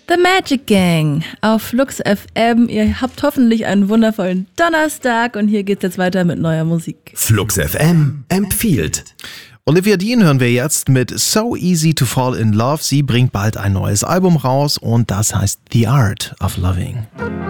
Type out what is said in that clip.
The Magic Gang auf Flux FM. Ihr habt hoffentlich einen wundervollen Donnerstag und hier geht's jetzt weiter mit neuer Musik. Flux FM empfiehlt. Olivia Dean hören wir jetzt mit So Easy to Fall in Love. Sie bringt bald ein neues Album raus und das heißt The Art of Loving.